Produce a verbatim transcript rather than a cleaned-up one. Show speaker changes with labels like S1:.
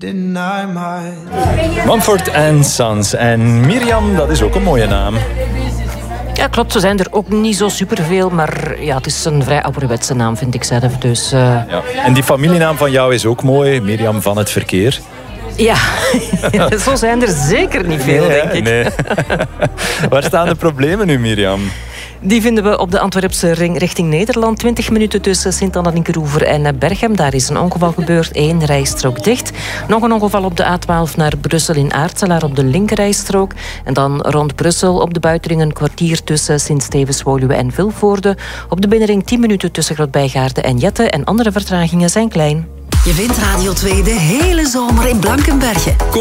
S1: Mumford and Sons. En Mirjam, dat is ook een mooie naam.
S2: Ja, klopt. Ze zijn er ook niet zo superveel, maar ja, het is een vrij ouderwetse naam, vind ik zelf. Dus, uh...
S1: ja. En die familienaam van jou is ook mooi, Mirjam van het Verkeer.
S2: Ja, zo zijn er zeker niet veel,
S1: nee,
S2: denk ik.
S1: Nee. Waar staan de problemen nu, Mirjam?
S2: Die vinden we op de Antwerpse ring richting Nederland. twintig minuten tussen Sint-Anna-Linkeroever en Berchem. Daar is een ongeval gebeurd. Eén rijstrook dicht. Nog een ongeval op de A twaalf naar Brussel in Aartselaar op de linkerrijstrook. En dan rond Brussel op de buitenring een kwartier tussen Sint-Stevens-Woluwe en Vilvoorde. Op de binnenring tien minuten tussen Grootbijgaarden en Jette. En andere vertragingen zijn klein.
S3: Je vindt Radio twee de hele zomer in Blankenberge.